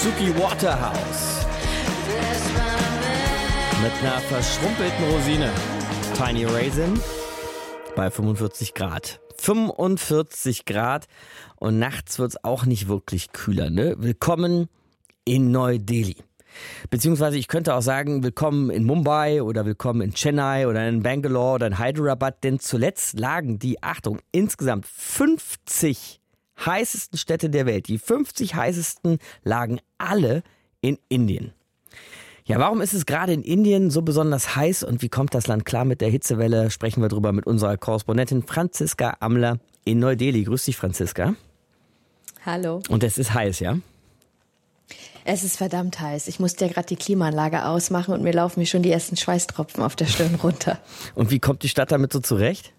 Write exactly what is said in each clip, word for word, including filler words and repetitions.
Suki Waterhouse. Mit einer verschrumpelten Rosine. Tiny Raisin bei fünfundvierzig Grad. fünfundvierzig Grad und nachts wird es auch nicht wirklich kühler, ne? Willkommen in Neu-Delhi. Beziehungsweise ich könnte auch sagen, willkommen in Mumbai oder willkommen in Chennai oder in Bangalore oder in Hyderabad, denn zuletzt lagen die, Achtung, insgesamt fünfzig heißesten Städte der Welt, die fünfzig heißesten lagen alle in Indien. Ja, warum ist es gerade in Indien so besonders heiß und wie kommt das Land klar mit der Hitzewelle? Sprechen wir drüber mit unserer Korrespondentin Franziska Amler in Neu-Delhi. Grüß dich, Franziska. Hallo. Und es ist heiß, ja? Es ist verdammt heiß. Ich musste ja gerade die Klimaanlage ausmachen und mir laufen mir schon die ersten Schweißtropfen auf der Stirn runter. Und wie kommt die Stadt damit so zurecht?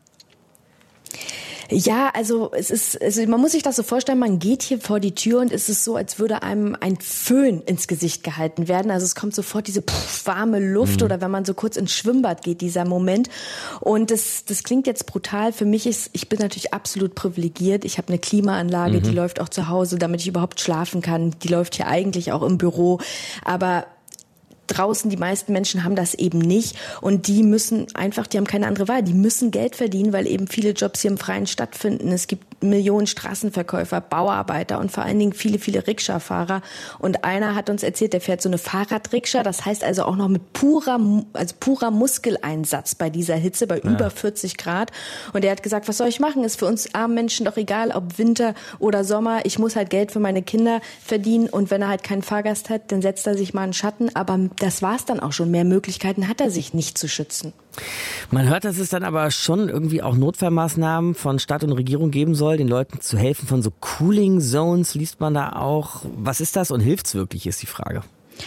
Ja, also es ist, also man muss sich das so vorstellen, man geht hier vor die Tür und es ist so, als würde einem ein Föhn ins Gesicht gehalten werden. Also es kommt sofort diese pff, warme Luft mhm. oder wenn man so kurz ins Schwimmbad geht, dieser Moment. Und das, das klingt jetzt brutal. Für mich ist, ich bin natürlich absolut privilegiert. Ich habe eine Klimaanlage, mhm. die läuft auch zu Hause, damit ich überhaupt schlafen kann. Die läuft hier eigentlich auch im Büro. Aber draußen, die meisten Menschen haben das eben nicht und die müssen einfach, die haben keine andere Wahl, die müssen Geld verdienen, weil eben viele Jobs hier im Freien stattfinden. Es gibt Millionen Straßenverkäufer, Bauarbeiter und vor allen Dingen viele, viele Rikscha-Fahrer. Und einer hat uns erzählt, der fährt so eine Fahrradrikscha, das heißt also auch noch mit purer, also purer Muskeleinsatz bei dieser Hitze, bei ja. über vierzig Grad. Und er hat gesagt, was soll ich machen? Ist für uns armen Menschen doch egal, ob Winter oder Sommer. Ich muss halt Geld für meine Kinder verdienen und wenn er halt keinen Fahrgast hat, dann setzt er sich mal in den Schatten. Aber das war's dann auch schon. Mehr Möglichkeiten hat er sich nicht zu schützen. Man hört, dass es dann aber schon irgendwie auch Notfallmaßnahmen von Staat und Regierung geben soll, den Leuten zu helfen. Von so Cooling Zones liest man da auch. Was ist das und hilft's wirklich, ist die Frage.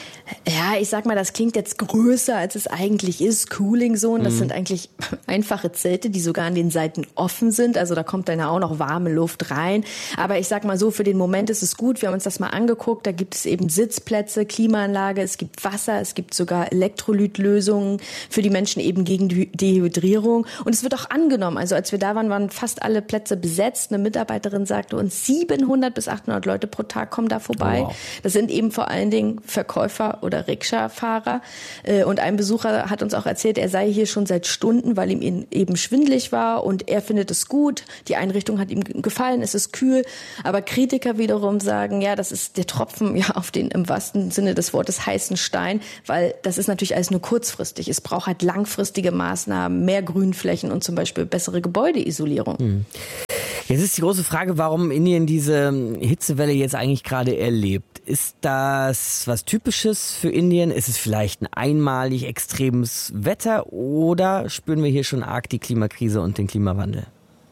Ja, ich sag mal, das klingt jetzt größer, als es eigentlich ist. Cooling Zone, das mhm. sind eigentlich einfache Zelte, die sogar an den Seiten offen sind. Also da kommt dann ja auch noch warme Luft rein. Aber ich sag mal so, für den Moment ist es gut. Wir haben uns das mal angeguckt. Da gibt es eben Sitzplätze, Klimaanlage, es gibt Wasser, es gibt sogar Elektrolytlösungen für die Menschen eben gegen die Dehydrierung. Und es wird auch angenommen. Also als wir da waren, waren fast alle Plätze besetzt. Eine Mitarbeiterin sagte uns, siebenhundert bis achthundert Leute pro Tag kommen da vorbei. Oh, wow. Das sind eben vor allen Dingen Verkäufer oder Rikscha-Fahrer. Und ein Besucher hat uns auch erzählt, er sei hier schon seit Stunden, weil ihm eben schwindelig war und er findet es gut. Die Einrichtung hat ihm gefallen, es ist kühl. Aber Kritiker wiederum sagen, ja, das ist der Tropfen ja auf den im wahrsten Sinne des Wortes heißen Stein, weil das ist natürlich alles nur kurzfristig. Es braucht halt langfristige Maßnahmen, mehr Grünflächen und zum Beispiel bessere Gebäudeisolierung. Hm. Jetzt ist die große Frage, warum Indien diese Hitzewelle jetzt eigentlich gerade erlebt. Ist das was Typisches für Indien? Ist es vielleicht ein einmalig extremes Wetter oder spüren wir hier schon arg die Klimakrise und den Klimawandel?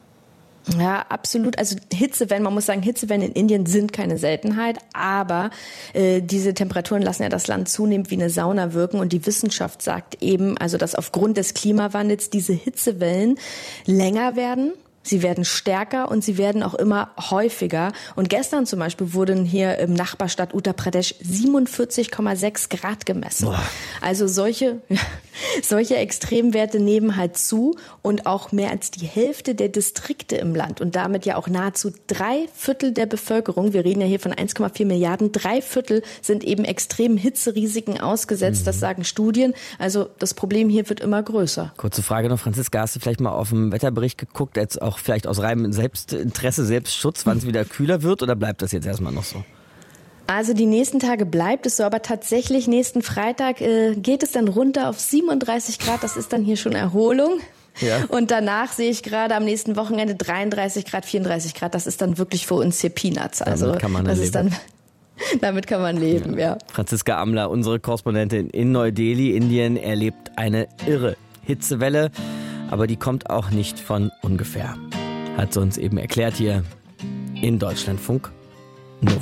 Ja, absolut. Also Hitzewellen, man muss sagen, Hitzewellen in Indien sind keine Seltenheit, aber äh, diese Temperaturen lassen ja das Land zunehmend wie eine Sauna wirken und die Wissenschaft sagt eben, also dass aufgrund des Klimawandels diese Hitzewellen länger werden. Sie werden stärker und sie werden auch immer häufiger. Und gestern zum Beispiel wurden hier im Nachbarstadt Uttar Pradesh siebenundvierzig Komma sechs Grad gemessen. Boah. Also solche, solche Extremwerte nehmen halt zu und auch mehr als die Hälfte der Distrikte im Land und damit ja auch nahezu drei Viertel der Bevölkerung, wir reden ja hier von eins Komma vier Milliarden, drei Viertel sind eben extremen Hitzerisiken ausgesetzt, mhm. das sagen Studien. Also das Problem hier wird immer größer. Kurze Frage noch, Franziska, hast du vielleicht mal auf den Wetterbericht geguckt, jetzt auch vielleicht aus reinem Selbstinteresse, Selbstschutz, wann es wieder kühler wird oder bleibt das jetzt erstmal noch so? Also die nächsten Tage bleibt es so, aber tatsächlich nächsten Freitag äh, geht es dann runter auf siebenunddreißig Grad, das ist dann hier schon Erholung. Ja. Und danach sehe ich gerade am nächsten Wochenende dreiunddreißig Grad, vierunddreißig Grad, das ist dann wirklich für uns hier Peanuts. Also damit kann man das leben. Ist dann Damit kann man leben, ja. ja. Franziska Amler, unsere Korrespondentin in Neu-Delhi, Indien, erlebt eine irre Hitzewelle. Aber die kommt auch nicht von ungefähr. Hat sie uns eben erklärt hier in Deutschlandfunk